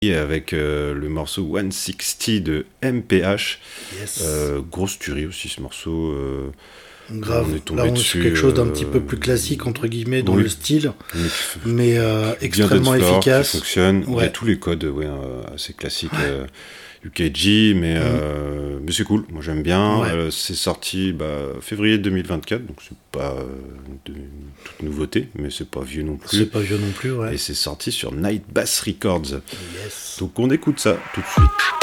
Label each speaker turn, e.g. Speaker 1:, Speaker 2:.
Speaker 1: avec le morceau 160 de MPH.
Speaker 2: Yes.
Speaker 1: Grosse tuerie aussi ce morceau.
Speaker 2: Grave.
Speaker 1: On est tombé
Speaker 2: Là, on est
Speaker 1: dessus,
Speaker 2: sur quelque chose d'un petit peu plus classique, entre guillemets, dans
Speaker 1: oui.
Speaker 2: le style,
Speaker 1: mais
Speaker 2: extrêmement efficace.
Speaker 1: Qui fonctionne.
Speaker 2: Ouais.
Speaker 1: Il y a tous les codes assez classiques. UKG, mais c'est cool, moi j'aime bien.
Speaker 2: Ouais.
Speaker 1: C'est sorti février 2024, donc c'est pas toute nouveauté, mais c'est pas vieux non plus.
Speaker 2: C'est pas vieux non plus, ouais.
Speaker 1: Et c'est sorti sur Night Bass Records.
Speaker 2: Yes.
Speaker 1: Donc on écoute ça tout de suite.